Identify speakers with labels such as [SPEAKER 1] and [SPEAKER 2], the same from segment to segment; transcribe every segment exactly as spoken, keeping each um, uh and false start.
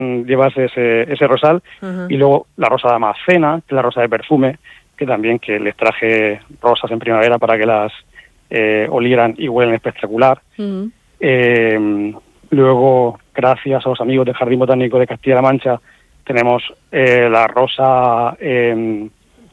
[SPEAKER 1] llevarse ese, ese rosal. Uh-huh. Y luego la rosa de Damascena, que es la rosa de perfume, que también que les traje rosas en primavera para que las eh, olieran y huelen espectacular. Uh-huh. Eh, luego, gracias a los amigos del Jardín Botánico de Castilla-La Mancha, tenemos eh, la rosa eh,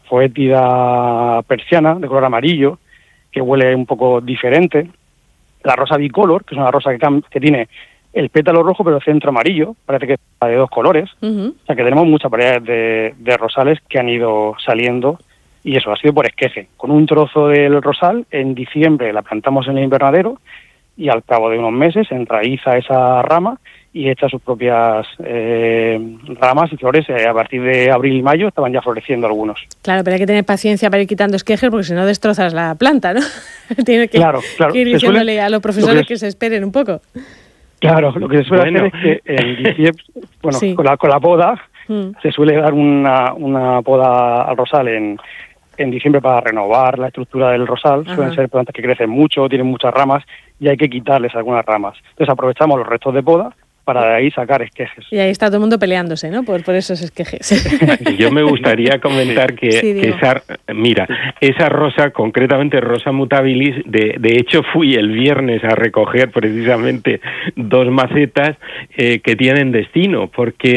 [SPEAKER 1] foétida persiana, de color amarillo, que huele un poco diferente. La rosa bicolor, que es una rosa que, cam- que tiene el pétalo rojo pero el centro amarillo, parece que es de dos colores. Uh-huh. O sea que tenemos muchas variedades de, de rosales que han ido saliendo, y eso ha sido por esqueje. Con un trozo del rosal, en diciembre la plantamos en el invernadero y al cabo de unos meses enraiza esa rama y echa sus propias eh, ramas y flores. Eh, a partir de abril y mayo estaban ya floreciendo algunos.
[SPEAKER 2] Claro, pero hay que tener paciencia para ir quitando esquejes porque si no destrozas la planta, ¿no? Tiene que,
[SPEAKER 1] claro, claro.
[SPEAKER 2] que ir diciéndole suele, a los profesores lo que, es, que se esperen un poco.
[SPEAKER 1] Claro, lo que se suele bueno. hacer es que en diciembre, bueno, sí. con, la, con la poda, mm. se suele dar una, una poda al rosal en, en diciembre para renovar la estructura del rosal. Ajá. Suelen ser plantas que crecen mucho, tienen muchas ramas y hay que quitarles algunas ramas. Entonces aprovechamos los restos de poda para de ahí sacar esquejes.
[SPEAKER 2] Y ahí está todo el mundo peleándose, ¿no? Por, por esos esquejes.
[SPEAKER 3] Yo me gustaría comentar que, sí, que esa, mira, esa rosa, concretamente Rosa mutabilis, de, de hecho fui el viernes a recoger precisamente dos macetas eh, que tienen destino, porque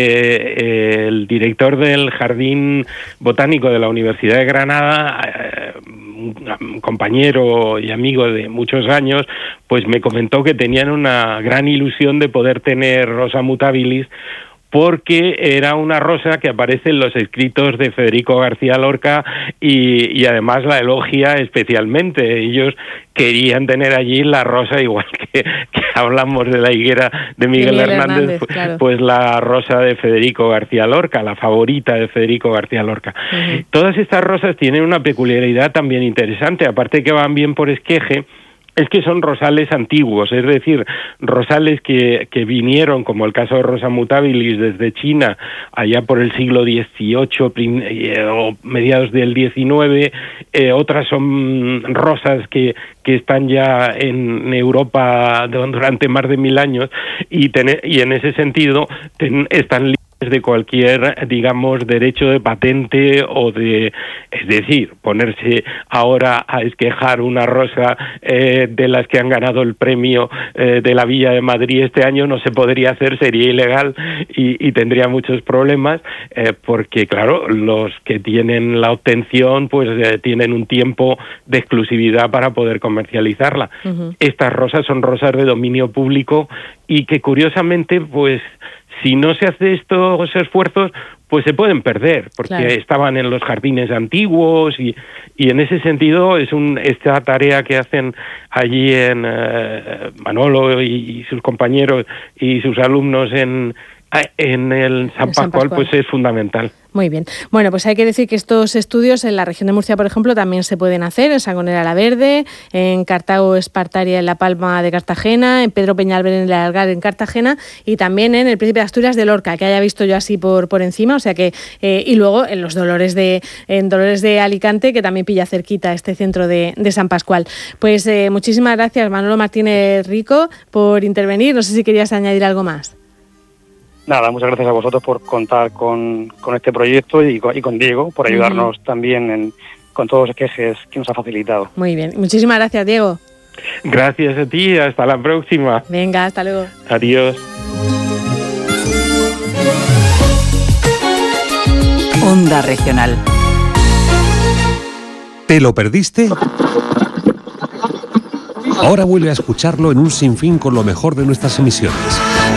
[SPEAKER 3] eh, el director del Jardín Botánico de la Universidad de Granada, eh, un compañero y amigo de muchos años, pues me comentó que tenían una gran ilusión de poder tener Rosa mutabilis, porque era una rosa que aparece en los escritos de Federico García Lorca y, y además la elogia especialmente. Ellos querían tener allí la rosa, igual que, que hablamos de la higuera de Miguel, Miguel Hernández, Hernández pues, claro. pues la rosa de Federico García Lorca, la favorita de Federico García Lorca. Uh-huh. Todas estas rosas tienen una peculiaridad también interesante, aparte que van bien por esqueje, es que son rosales antiguos, es decir, rosales que, que vinieron, como el caso de Rosa mutabilis, desde China, allá por el siglo dieciocho prim, eh, o mediados del diecinueve, eh, otras son rosas que, que están ya en Europa durante más de mil años, y, ten, y en ese sentido ten, están libres de cualquier, digamos, derecho de patente o de, es decir, ponerse ahora a esquejar una rosa eh, de las que han ganado el premio eh, de la Villa de Madrid este año no se podría hacer, sería ilegal y, y tendría muchos problemas eh, porque, claro, los que tienen la obtención pues eh, tienen un tiempo de exclusividad para poder comercializarla. Uh-huh. Estas rosas son rosas de dominio público y que curiosamente pues si no se hace estos esfuerzos, pues se pueden perder, porque claro. estaban en los jardines antiguos y, y en ese sentido es un esta tarea que hacen allí en eh, Manolo y, y sus compañeros y sus alumnos en en el San, San Pascual, Pascual, pues es fundamental.
[SPEAKER 2] Muy bien. Bueno, pues hay que decir que estos estudios en la región de Murcia, por ejemplo, también se pueden hacer en Sangonera la Verde, en Cartago Espartaria en La Palma de Cartagena, en Pedro Peñalver en el Algar en Cartagena y también en el Príncipe de Asturias de Lorca, que haya visto yo así por por encima, o sea que eh, y luego en los Dolores de en Dolores de Alicante, que también pilla cerquita este centro de, de San Pascual. Pues eh, muchísimas gracias, Manolo Martínez Rico, por intervenir. No sé si querías añadir algo más.
[SPEAKER 1] Nada, muchas gracias a vosotros por contar con, con este proyecto y con, y con Diego por ayudarnos uh-huh. también en, con todos los esquejes que nos ha facilitado.
[SPEAKER 2] Muy bien, muchísimas gracias, Diego.
[SPEAKER 3] Gracias a ti, hasta la próxima.
[SPEAKER 2] Venga, hasta luego.
[SPEAKER 3] Adiós.
[SPEAKER 4] Onda Regional.
[SPEAKER 5] ¿Te lo perdiste? Ahora vuelve a escucharlo en un sinfín con lo mejor de nuestras emisiones.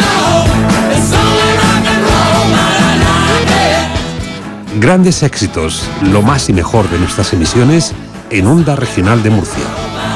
[SPEAKER 5] Grandes éxitos, lo más y mejor de nuestras emisiones en Onda Regional de Murcia.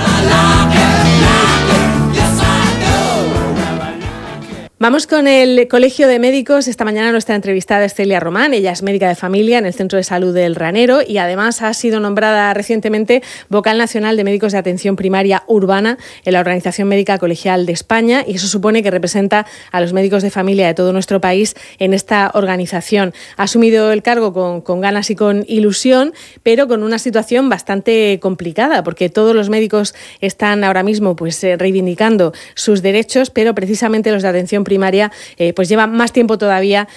[SPEAKER 2] Vamos con el Colegio de Médicos. Esta mañana nuestra entrevistada es Celia Román. Ella es médica de familia en el Centro de Salud del Ranero y además ha sido nombrada recientemente vocal nacional de médicos de atención primaria urbana en la Organización Médica Colegial de España, y eso supone que representa a los médicos de familia de todo nuestro país en esta organización. Ha asumido el cargo con, con ganas y con ilusión, pero con una situación bastante complicada, porque todos los médicos están ahora mismo pues, reivindicando sus derechos, pero precisamente los de atención primaria, eh, pues lleva más tiempo todavía